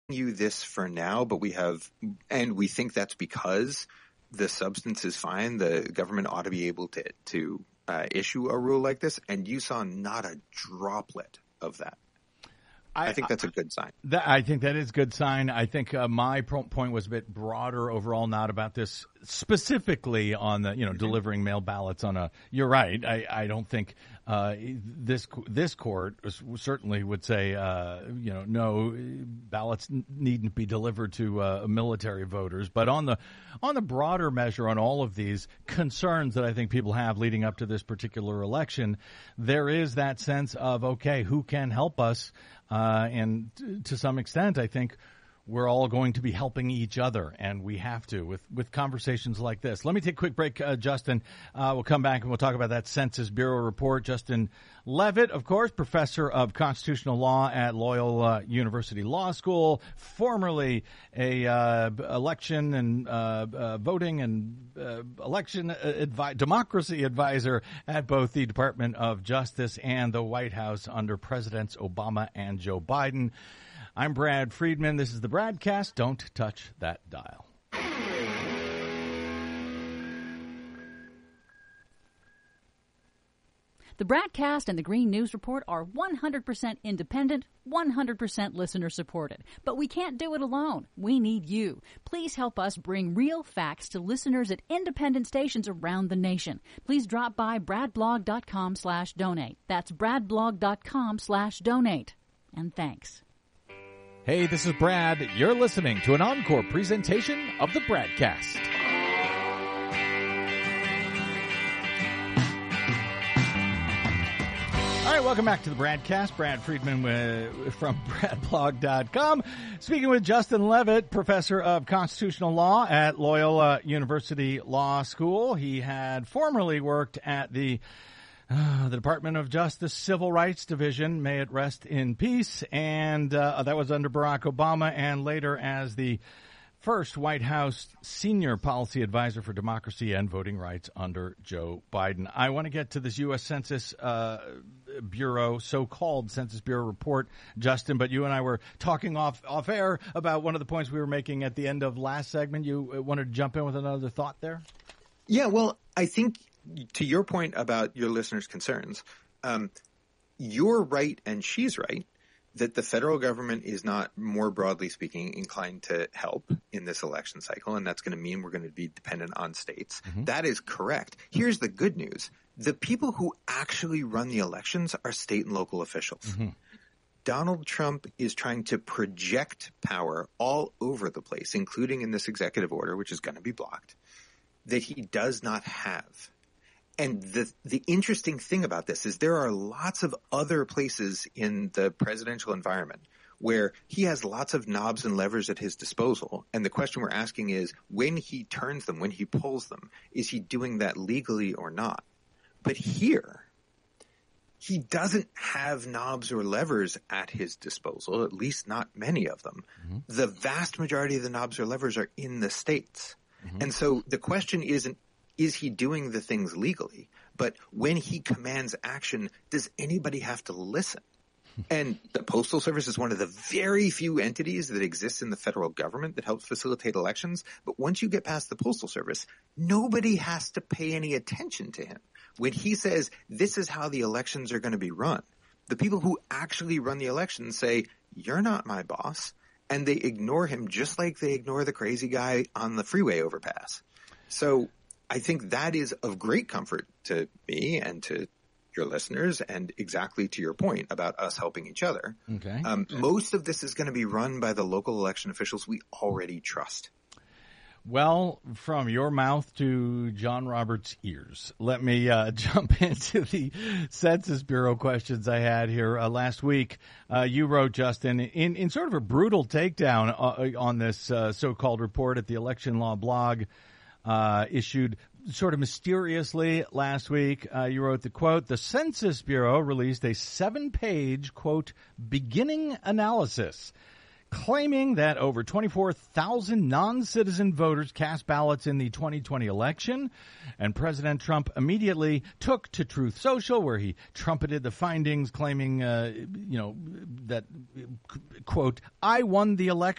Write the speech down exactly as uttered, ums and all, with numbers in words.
you this for now, but we have, and we think that's because the substance is fine. The government ought to be able to, to uh, issue a rule like this. And you saw not a droplet of that. I, I think that's a good sign. That, I think that is a good sign. I think uh, my pro- point was a bit broader overall, not about this specifically on the, you know, mm-hmm. delivering mail ballots on a, you're right. I, I don't think uh, this this court certainly would say, uh, you know, no, ballots needn't be delivered to uh, military voters. But on the on the broader measure, on all of these concerns that I think people have leading up to this particular election, there is that sense of, okay, who can help us? Uh, and t- to some extent, I think we're all going to be helping each other, and we have to with, with conversations like this. Let me take a quick break, uh, Justin. Uh, we'll come back and we'll talk about that Census Bureau report. Justin Levitt, of course, professor of constitutional law at Loyola University Law School, formerly a uh, election and uh, uh, voting and uh, election advi- democracy advisor at both the Department of Justice and the White House under Presidents Obama and Joe Biden. I'm Brad Friedman. This is the Bradcast. Don't touch that dial. The Bradcast and the Green News Report are one hundred percent independent, one hundred percent listener-supported. But we can't do it alone. We need you. Please help us bring real facts to listeners at independent stations around the nation. Please drop by bradblog.com slash donate. That's bradblog.com slash donate. And thanks. Hey, this is Brad. You're listening to an encore presentation of the Bradcast. All right, welcome back to the Bradcast. Brad Friedman uh, from bradblog dot com. Speaking with Justin Levitt, professor of constitutional law at Loyola University Law School. He had formerly worked at the Uh, the Department of Justice Civil Rights Division, may it rest in peace, and uh, that was under Barack Obama, and later as the first White House senior policy advisor for democracy and voting rights under Joe Biden. I want to get to this U S Census uh, Bureau, so-called Census Bureau report, Justin, but you and I were talking off, off air about one of the points we were making at the end of last segment. You wanted to jump in with another thought there? Yeah, well, I think to your point about your listeners' concerns, um, you're right and she's right that the federal government is not, more broadly speaking, inclined to help in this election cycle, and that's going to mean we're going to be dependent on states. Mm-hmm. That is correct. Here's the good news. The people who actually run the elections are state and local officials. Mm-hmm. Donald Trump is trying to project power all over the place, including in this executive order, which is going to be blocked, that he does not have. And the the interesting thing about this is there are lots of other places in the presidential environment where he has lots of knobs and levers at his disposal. And the question we're asking is, when he turns them, when he pulls them, is he doing that legally or not? But here, he doesn't have knobs or levers at his disposal, at least not many of them. Mm-hmm. The vast majority of the knobs or levers are in the states. Mm-hmm. And so the question isn't, is he doing the things legally? But when he commands action, does anybody have to listen? And the Postal Service is one of the very few entities that exists in the federal government that helps facilitate elections. But once you get past the Postal Service, nobody has to pay any attention to him. When he says, this is how the elections are going to be run, the people who actually run the elections say, you're not my boss. And they ignore him just like they ignore the crazy guy on the freeway overpass. So I think that is of great comfort to me and to your listeners, and exactly to your point about us helping each other. Okay. Um, most of this is going to be run by the local election officials we already trust. Well, from your mouth to John Roberts' ears, let me uh, jump into the Census Bureau questions I had here uh, last week. Uh, you wrote, Justin, in, in sort of a brutal takedown uh, on this uh, so-called report at the Election Law blog, Uh, issued sort of mysteriously last week. Uh, you wrote the quote, the Census Bureau released a seven-page, quote, beginning analysis claiming that over twenty-four thousand non-citizen voters cast ballots in the twenty twenty election. And President Trump immediately took to Truth Social, where he trumpeted the findings, claiming, uh, you know, that, quote, I won the election.